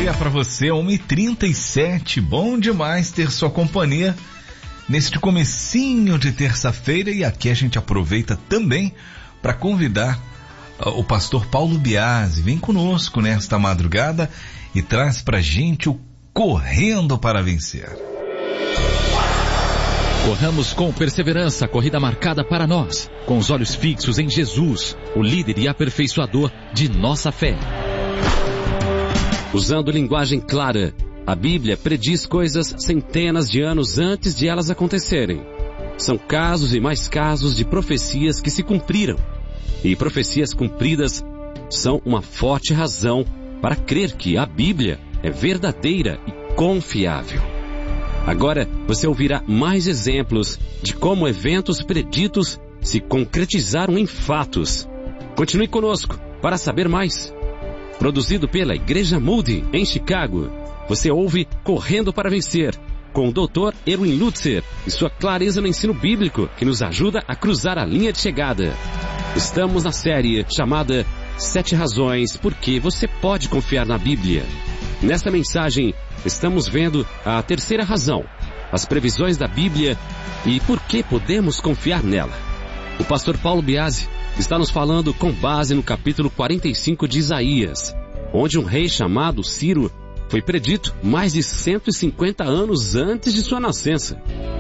dia para você, 1h37, bom demais ter sua companhia neste comecinho de terça-feira, e aqui a gente aproveita também para convidar o pastor Paulo Biasi. Vem conosco nesta madrugada e traz pra gente o Correndo para Vencer. Corramos com perseverança a corrida marcada para nós, com os olhos fixos em Jesus, o líder e aperfeiçoador de nossa fé. Usando linguagem clara, a Bíblia prediz coisas centenas de anos antes de elas acontecerem. São casos e mais casos de profecias que se cumpriram. E profecias cumpridas são uma forte razão para crer que a Bíblia é verdadeira e confiável. Agora você ouvirá mais exemplos de como eventos preditos se concretizaram em fatos. Continue conosco para saber mais. Produzido pela Igreja Moody, em Chicago, você ouve Correndo para Vencer, com o Dr. Erwin Lutzer e sua clareza no ensino bíblico que nos ajuda a cruzar a linha de chegada. Estamos na série chamada 7 razões por que você pode confiar na Bíblia. Nesta mensagem, estamos vendo a terceira razão, as previsões da Bíblia e por que podemos confiar nela. O pastor Paulo Biasi está nos falando com base no capítulo 45 de Isaías, onde um rei chamado Ciro foi predito mais de 150 anos antes de sua nascença.